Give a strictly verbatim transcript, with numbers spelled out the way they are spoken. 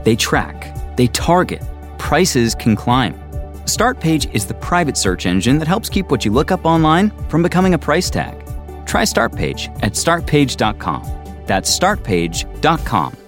They track, they target, prices can climb. Startpage is the private search engine that helps keep what you look up online from becoming a price tag. Try Startpage at start page dot com. That's start page dot com.